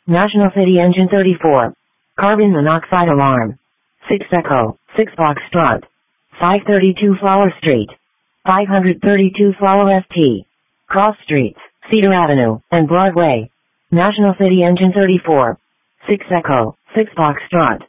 National City Engine 34. Carbon monoxide alarm. 6 Echo, 6 Foxtrot. 532 Flower Street. 532 Flower St. Cross Streets, Cedar Avenue, and Broadway. National City Engine 34. 6 Echo, 6 Foxtrot.